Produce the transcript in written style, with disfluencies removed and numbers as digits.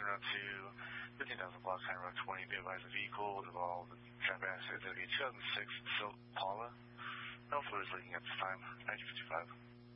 route 2, 15,000 block, County Road 20, be advised the vehicle involved in traffic accident. It's going to be a 2006 Silk Paula. No fluids leaking at this time, 1955.